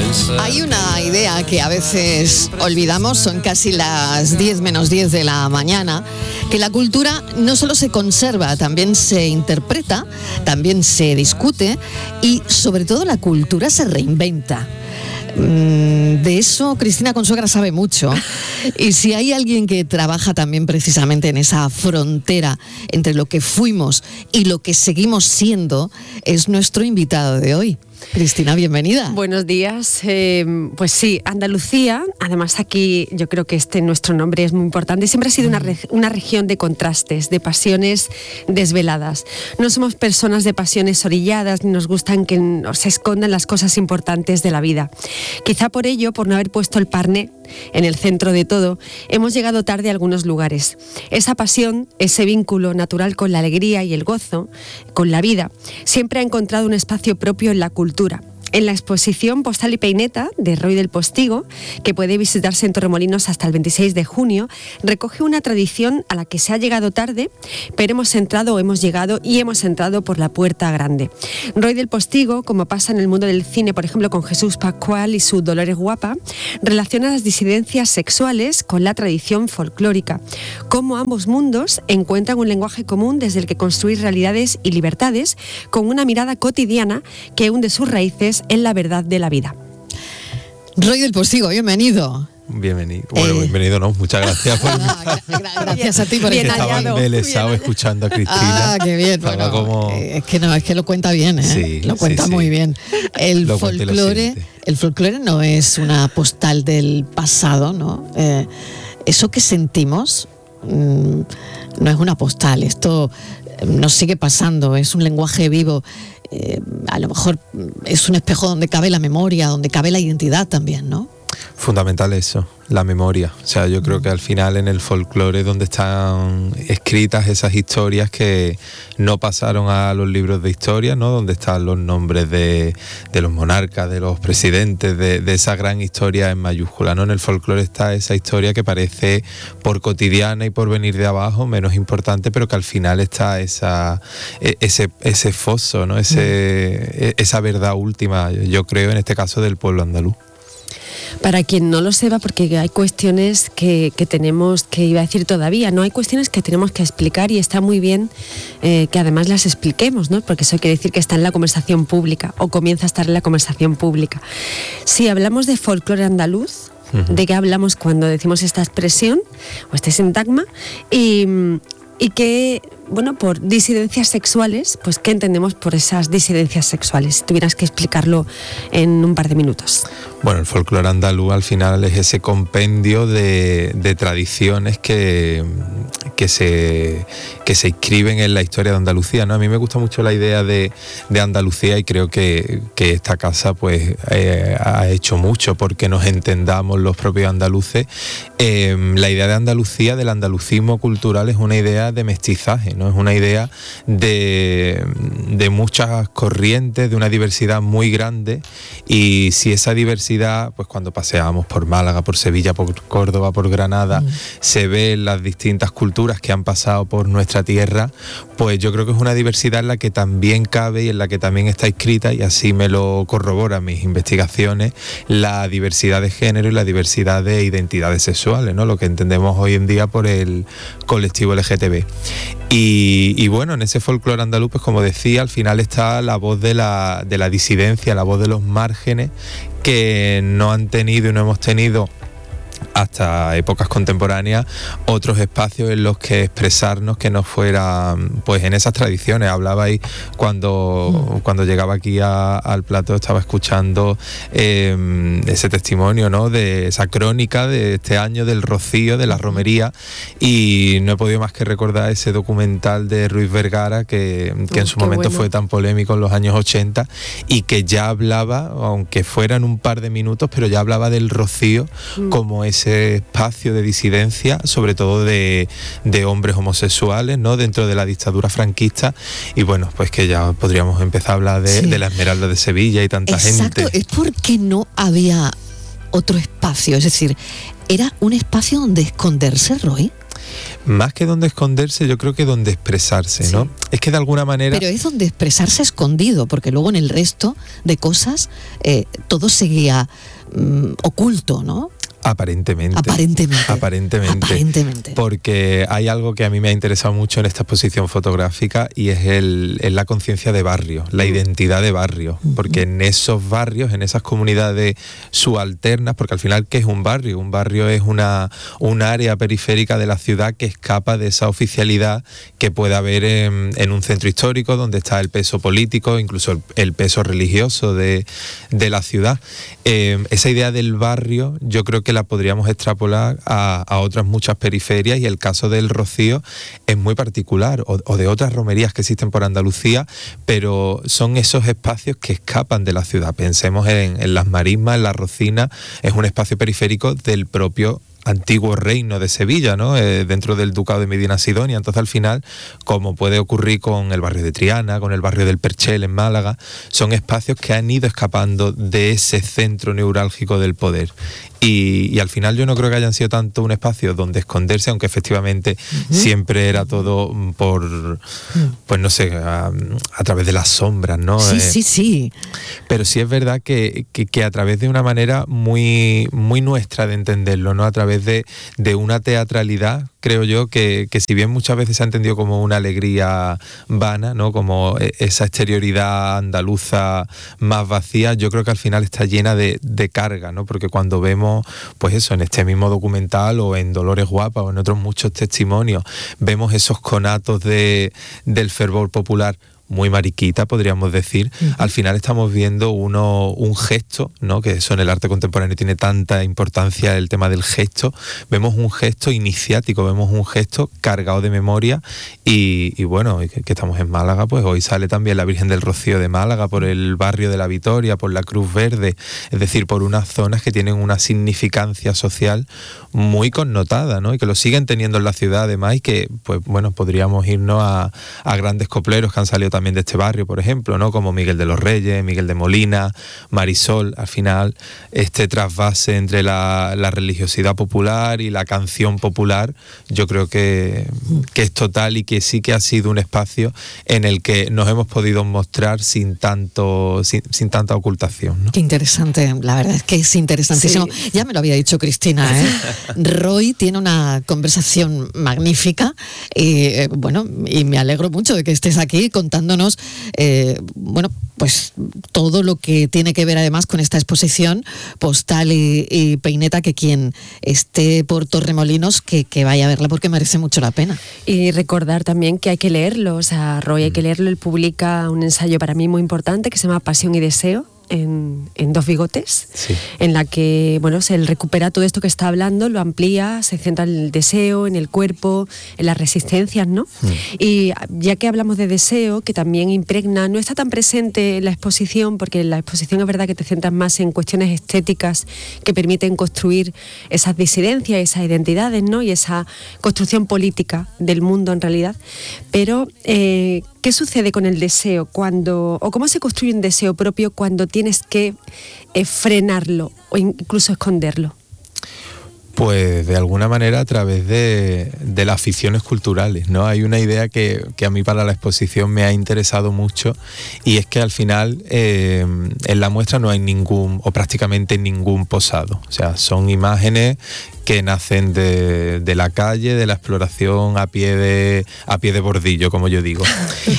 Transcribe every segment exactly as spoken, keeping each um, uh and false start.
Hay una idea que a veces olvidamos, son casi las diez menos diez de la mañana, que la cultura no solo se conserva, también se interpreta, también se discute y sobre todo la cultura se reinventa. De eso Cristina Consuegra sabe mucho, y si hay alguien que trabaja también precisamente en esa frontera entre lo que fuimos y lo que seguimos siendo, es nuestro invitado de hoy. Cristina, bienvenida. Buenos días. Eh, pues sí, Andalucía, además aquí yo creo que este nuestro nombre es muy importante, siempre ha sido una, re- una región de contrastes, de pasiones desveladas. No somos personas de pasiones orilladas, ni nos gustan que se escondan las cosas importantes de la vida. Quizá por ello, por no haber puesto el Parné en el centro de todo, hemos llegado tarde a algunos lugares. Esa pasión, ese vínculo natural con la alegría y el gozo, con la vida, siempre ha encontrado un espacio propio en la cultura. En la exposición Postal y Peineta de Roy del Postigo, que puede visitarse en Torremolinos hasta el veintiséis de junio, recoge una tradición a la que se ha llegado tarde, pero hemos entrado o hemos llegado y hemos entrado por la puerta grande. Roy del Postigo, como pasa en el mundo del cine, por ejemplo con Jesús Pascual y su Dolores Guapa, relaciona las disidencias sexuales con la tradición folclórica. Cómo ambos mundos encuentran un lenguaje común desde el que construir realidades y libertades con una mirada cotidiana que hunde sus raíces en la verdad de la vida. Roy del Postigo, bienvenido. Bienvenido. Bueno, eh. bienvenido, no, muchas gracias por ah, Gracias a ti por bien estar. Estaba embelesado escuchando a Cristina. Ah, qué bien. Bueno, como... Es que no, es que lo cuenta bien, ¿eh? Sí, lo cuenta sí, muy sí. bien. El lo folclore, el folclore no es una postal del pasado, ¿no? Eh, eso que sentimos mmm, no es una postal, esto nos sigue pasando, es un lenguaje vivo. Eh, a lo mejor es un espejo donde cabe la memoria, donde cabe la identidad también, ¿no? Fundamental eso, la memoria. O sea, yo creo que al final en el folclore donde están escritas esas historias que no pasaron a los libros de historia, ¿no? Donde están los nombres de, de los monarcas, de los presidentes, de, de esa gran historia en mayúscula, ¿no? En el folclore está esa historia que parece por cotidiana y por venir de abajo menos importante, pero que al final está esa ese ese foso, ¿no? Ese, esa verdad última, yo creo, en este caso del pueblo andaluz. Para quien no lo sepa, porque hay cuestiones que, que tenemos que, iba a decir todavía, no hay cuestiones que tenemos que explicar y está muy bien eh, que además las expliquemos, ¿no? Porque eso quiere decir que está en la conversación pública o comienza a estar en la conversación pública. Si hablamos de folclore andaluz, uh-huh. ¿de qué hablamos cuando decimos esta expresión o este sintagma? Y, y que, bueno, por disidencias sexuales, pues ¿qué entendemos por esas disidencias sexuales? Si tuvieras que explicarlo en un par de minutos. Bueno, el folclore andaluz al final es ese compendio de, de tradiciones que, que, se, que se inscriben en la historia de Andalucía, ¿no? A mí me gusta mucho la idea de, de Andalucía y creo que, que esta casa pues eh, ha hecho mucho porque nos entendamos los propios andaluces. Eh, la idea de Andalucía, del andalucismo cultural, es una idea de mestizaje, ¿no? Es una idea de, de muchas corrientes, de una diversidad muy grande, y si esa diversidad, pues cuando paseamos por Málaga, por Sevilla, por Córdoba, por Granada, mm. se ven las distintas culturas que han pasado por nuestra tierra, pues yo creo que es una diversidad en la que también cabe y en la que también está inscrita, y así me lo corroboran mis investigaciones, la diversidad de género y la diversidad de identidades sexuales, ¿no? Lo que entendemos hoy en día por el colectivo L G T B. Y, y bueno, en ese folclore andaluz, pues como decía, al final está la voz de la, de la disidencia, la voz de los márgenes, que no han tenido y no hemos tenido hasta épocas contemporáneas otros espacios en los que expresarnos que no fueran pues en esas tradiciones. Hablabais cuando, mm. cuando llegaba aquí a, al plató, estaba escuchando eh, ese testimonio, ¿no? De esa crónica de este año del Rocío, de la romería, y no he podido más que recordar ese documental de Ruiz Vergara que, que oh, en su momento bueno. fue tan polémico en los años ochenta y que ya hablaba, aunque fueran un par de minutos, pero ya hablaba del Rocío mm. como ese espacio de disidencia, sobre todo de, de hombres homosexuales, ¿no? Dentro de la dictadura franquista, y bueno, pues que ya podríamos empezar a hablar de, sí. de la Esmeralda de Sevilla y tanta Exacto. gente. Es porque no había otro espacio, es decir, ¿era un espacio donde esconderse, Roy? Más que donde esconderse, yo creo que donde expresarse, sí. ¿no? Es que de alguna manera... Pero es donde expresarse escondido, porque luego en el resto de cosas eh, todo seguía mm, oculto, ¿no? Aparentemente. Aparentemente. Aparentemente. Aparentemente. Porque hay algo que a mí me ha interesado mucho en esta exposición fotográfica y es, el, es la conciencia de barrio, la uh-huh. identidad de barrio. Uh-huh. Porque en esos barrios, en esas comunidades subalternas, porque al final, ¿qué es un barrio? Un barrio es una, un área periférica de la ciudad que escapa de esa oficialidad que puede haber en, en un centro histórico donde está el peso político, incluso el, el peso religioso de, de la ciudad. Eh, esa idea del barrio, yo creo que la podríamos extrapolar a, a otras muchas periferias y el caso del Rocío es muy particular, o, o de otras romerías que existen por Andalucía, pero son esos espacios que escapan de la ciudad. Pensemos en, en las marismas, en la Rocina, es un espacio periférico del propio antiguo reino de Sevilla, ¿no? Eh, dentro del ducado de Medina Sidonia. Entonces, al final, como puede ocurrir con el barrio de Triana, con el barrio del Perchel en Málaga, son espacios que han ido escapando de ese centro neurálgico del poder. Y, y al final yo no creo que hayan sido tanto un espacio donde esconderse, aunque efectivamente uh-huh. siempre era todo por, pues no sé, a, a través de las sombras, ¿no? Sí, eh, sí, sí. Pero sí es verdad que, que, que a través de una manera muy, muy nuestra de entenderlo, ¿no? A través de, de una teatralidad, creo yo, que, que si bien muchas veces se ha entendido como una alegría vana, ¿no? Como esa exterioridad andaluza más vacía, yo creo que al final está llena de, de carga, ¿no? Porque cuando vemos, pues eso, en este mismo documental o en Dolores Guapa o en otros muchos testimonios, vemos esos conatos de, del fervor popular muy mariquita, podríamos decir. Uh-huh. Al final estamos viendo uno, un gesto, ¿no? Que eso en el arte contemporáneo tiene tanta importancia, el tema del gesto. Vemos un gesto iniciático, vemos un gesto cargado de memoria y, y bueno, que, que estamos en Málaga, pues hoy sale también la Virgen del Rocío de Málaga por el barrio de la Vitoria, por la Cruz Verde, es decir, por unas zonas que tienen una significancia social muy connotada, ¿no? Y que lo siguen teniendo en la ciudad además y que, pues bueno, podríamos irnos a, a grandes copleros que han salido también de este barrio, por ejemplo, ¿no? Como Miguel de los Reyes, Miguel de Molina, Marisol. Al final, este trasvase entre la, la religiosidad popular y la canción popular, yo creo que, que es total y que sí que ha sido un espacio en el que nos hemos podido mostrar sin tanto, sin, sin tanta ocultación, ¿no? Qué interesante, la verdad es que es interesantísimo. Sí. Ya me lo había dicho Cristina, ¿eh? Roy tiene una conversación magnífica y eh, bueno, y me alegro mucho de que estés aquí contando Eh, bueno, pues todo lo que tiene que ver además con esta exposición postal y, y peineta, que quien esté por Torremolinos que, que vaya a verla porque merece mucho la pena. Y recordar también que hay que leerlo, o sea, Roy hay que leerlo, él publica un ensayo para mí muy importante que se llama Pasión y Deseo. En, en Dos Bigotes, sí. En la que bueno, se recupera todo esto que está hablando, lo amplía, se centra en el deseo, en el cuerpo, en las resistencias, ¿no? Mm. Y ya que hablamos de deseo, que también impregna, no está tan presente en la exposición, porque en la exposición es verdad que te centras más en cuestiones estéticas que permiten construir esas disidencias, esas identidades, ¿no? Y esa construcción política del mundo en realidad, pero eh, ¿qué sucede con el deseo cuando, o cómo se construye un deseo propio cuando tienes que eh, frenarlo o incluso esconderlo? Pues de alguna manera a través de, de las ficciones culturales, ¿no? Hay una idea que, que a mí para la exposición me ha interesado mucho y es que al final eh, en la muestra no hay ningún o prácticamente ningún posado, o sea, son imágenes que nacen de, de la calle, de la exploración a pie de, a pie de bordillo, como yo digo.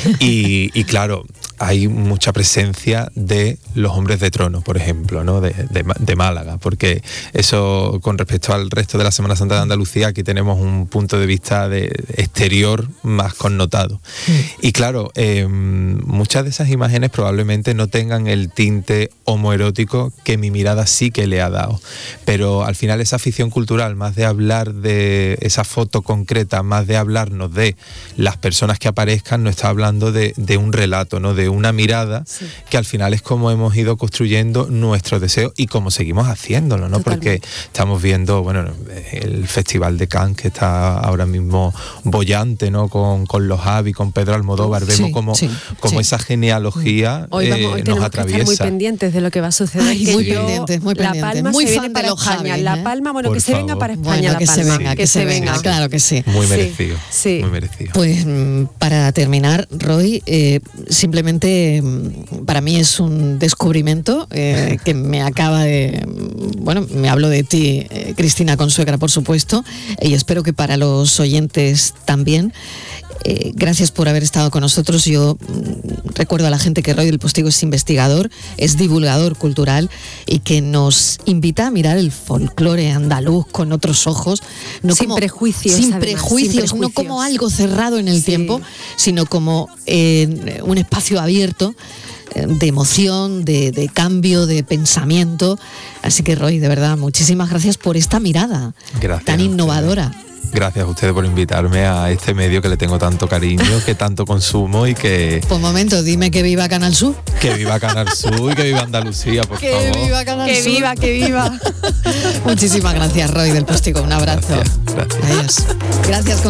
Y, y claro, hay mucha presencia de los hombres de trono, por ejemplo, ¿no? de, de, de Málaga, porque eso con respecto al resto de la Semana Santa de Andalucía, aquí tenemos un punto de vista de exterior más connotado. Y claro, eh, muchas de esas imágenes probablemente no tengan el tinte homoerótico que mi mirada sí que le ha dado, pero al final esa ficción cultural, más de hablar de esa foto concreta, más de hablarnos de las personas que aparezcan, no está hablando de, de un relato, ¿no? de desde una mirada sí. que al final es como hemos ido construyendo nuestros deseos y como seguimos haciéndolo, ¿no? Totalmente. Porque estamos viendo, bueno, el Festival de Cannes que está ahora mismo bollante, ¿no? Con, con los Javi, con Pedro Almodóvar, vemos sí, como, sí, como sí. esa genealogía hoy vamos, hoy eh, nos Que atraviesa. estar muy pendientes de lo que va a suceder. Ay, que muy yo, pendientes, muy pendientes. La Palma muy se fan viene para de los España. Javi, ¿eh? La Palma, bueno, Por que favor. se venga para España. Bueno, la que Palma. se venga, que, que se venga. venga. Claro que sí. Muy merecido. Sí. Muy merecido. Pues para terminar, Roy, eh, simplemente para mí es un descubrimiento eh, que me acaba de... Bueno, me hablo de ti, eh, Cristina Consuegra, por supuesto, y espero que para los oyentes también. Eh, gracias por haber estado con nosotros. Yo mm, recuerdo a la gente que Roy del Postigo es investigador, es divulgador cultural y que nos invita a mirar el folclore andaluz con otros ojos, no sin, como, prejuicios, sin, además, prejuicios, sin prejuicios, no como algo cerrado en el sí. tiempo, sino como eh, un espacio abierto eh, de emoción, de, de cambio, de pensamiento. Así que Roy, de verdad, muchísimas gracias por esta mirada gracias tan innovadora. Gracias a ustedes por invitarme a este medio que le tengo tanto cariño, que tanto consumo y que... Por momento, dime que viva Canal Sur. Que viva Canal Sur y que viva Andalucía, por que favor. Que viva Canal que Sur. Que viva, que viva. Muchísimas gracias, Roy del Postigo. Un abrazo. Gracias, gracias. Adiós. Gracias.